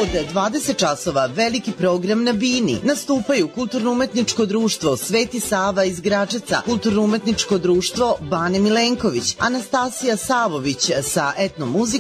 od 20 časova veliki program na Bini. Nastupaju Kulturno-umetničko društvo Sveti Sava iz Gračaca, Kulturno-umetničko društvo Bane Milenković, Anastasija Savović sa etnomuzikom,